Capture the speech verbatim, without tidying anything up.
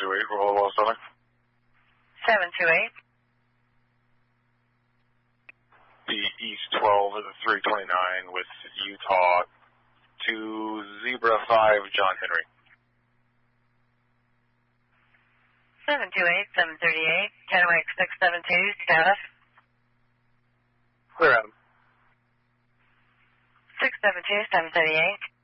two eight, roll one seven. seven two eight. The East twelve of the three twenty-nine with Utah to Zebra five, John Henry. seven two eight, seven thirty-eight, Kennewick six seven two, status. Clear, Adam. six seven two, seven thirty-eight.